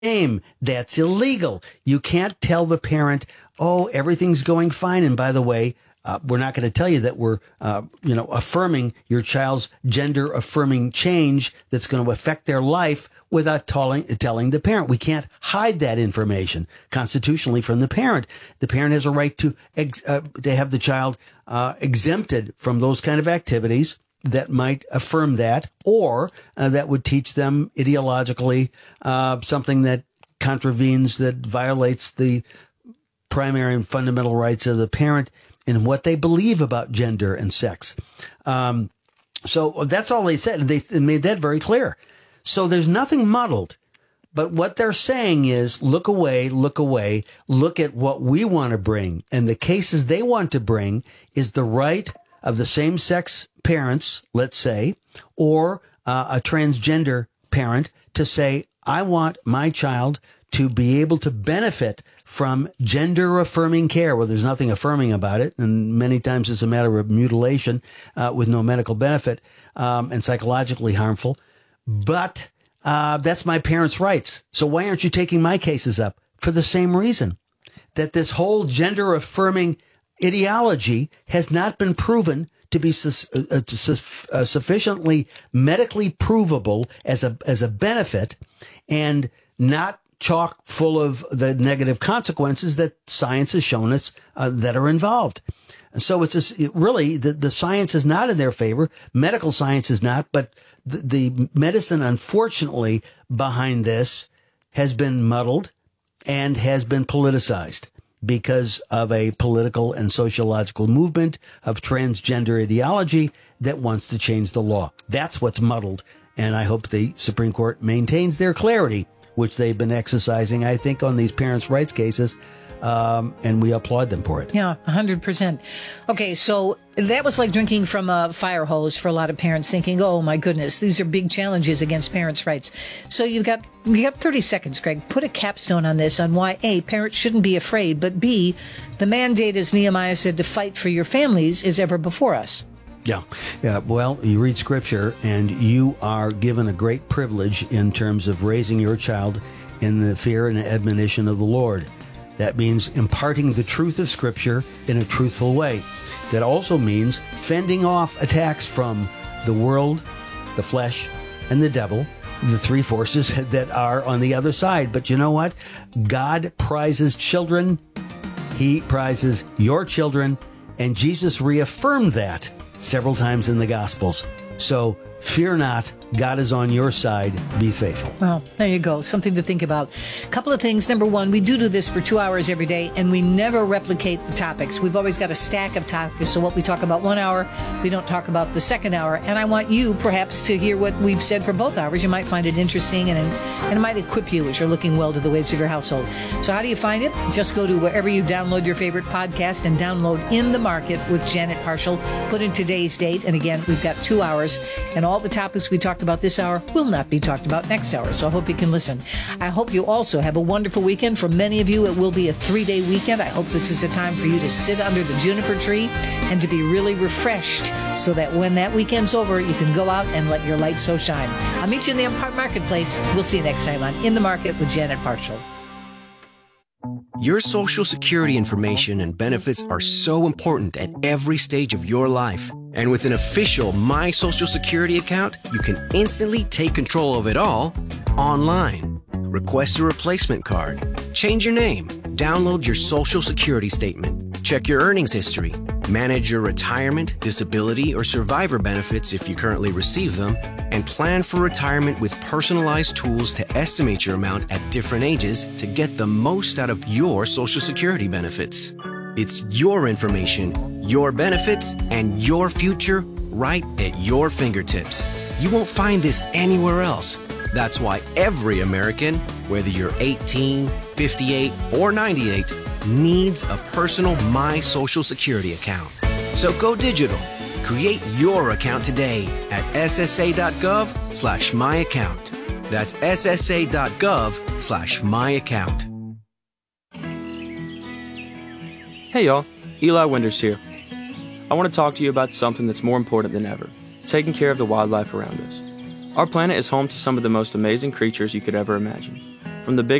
shame. That's illegal. You can't tell the parent, oh, everything's going fine. And by the way, we're not going to tell you that we're, affirming your child's gender affirming change that's going to affect their life without telling the parent. We can't hide that information constitutionally from the parent. The parent has a right to have the child exempted from those kind of activities that might affirm that, or that would teach them ideologically something that contravenes, that violates the primary and fundamental rights of the parent and what they believe about gender and sex. So that's all they said. They made that very clear. So there's nothing muddled. But what they're saying is, look away, look at what we want to bring. And the cases they want to bring is the right of the same-sex parents, let's say, or a transgender parent to say, I want my child to be able to benefit from gender-affirming care. Well, there's nothing affirming about it, and many times it's a matter of mutilation with no medical benefit and psychologically harmful. But that's my parents' rights. So why aren't you taking my cases up? For the same reason, that this whole gender-affirming ideology has not been proven to be sufficiently medically provable as a benefit, and not chock full of the negative consequences that science has shown us that are involved. So it's just, really the science is not in their favor. Medical science is not, but the medicine, unfortunately, behind this has been muddled and has been politicized because of a political and sociological movement of transgender ideology that wants to change the law. That's what's muddled. And I hope the Supreme Court maintains their clarity, which they've been exercising, I think, on these parents' rights cases. And we applaud them for it. Yeah, 100%. Okay, so that was like drinking from a fire hose for a lot of parents, thinking, oh, my goodness, these are big challenges against parents' rights. So we got 30 seconds, Greg. Put a capstone on this, on why, A, parents shouldn't be afraid, but B, the mandate, as Nehemiah said, to fight for your families is ever before us. Yeah. Well, you read Scripture, and you are given a great privilege in terms of raising your child in the fear and admonition of the Lord. That means imparting the truth of Scripture in a truthful way. That also means fending off attacks from the world, the flesh, and the devil, the three forces that are on the other side. But you know what? God prizes children. He prizes your children. And Jesus reaffirmed that several times in the Gospels. So fear not, God is on your side. Be faithful. Well, there you go. Something to think about. A couple of things. Number one, we do this for 2 hours every day, and we never replicate the topics. We've always got a stack of topics. So what we talk about 1 hour, we don't talk about the second hour. And I want you, perhaps, to hear what we've said for both hours. You might find it interesting, and it might equip you as you're looking well to the ways of your household. So how do you find it? Just go to wherever you download your favorite podcast and download In the Market with Janet Parshall. Put in today's date. And again, we've got 2 hours, and all the topics we talked about this hour will not be talked about next hour. So I hope you can listen. I hope you also have a wonderful weekend. For many of you, it will be a 3-day weekend. I hope this is a time for you to sit under the juniper tree and to be really refreshed so that when that weekend's over, you can go out and let your light so shine. I'll meet you in the Empire Marketplace. We'll see you next time on In the Market with Janet Parshall. Your Social Security information and benefits are so important at every stage of your life. And with an official My Social Security account, you can instantly take control of it all online. Request a replacement card, change your name, download your Social Security statement, check your earnings history, manage your retirement, disability, or survivor benefits if you currently receive them, and plan for retirement with personalized tools to estimate your amount at different ages to get the most out of your Social Security benefits. It's your information, your benefits, and your future right at your fingertips. You won't find this anywhere else. That's why every American, whether you're 18, 58, or 98, needs a personal My Social Security account. So go digital. Create your account today at ssa.gov/myaccount. That's ssa.gov/myaccount. Hey y'all, Eli Winders here. I want to talk to you about something that's more important than ever, taking care of the wildlife around us. Our planet is home to some of the most amazing creatures you could ever imagine. From the biggest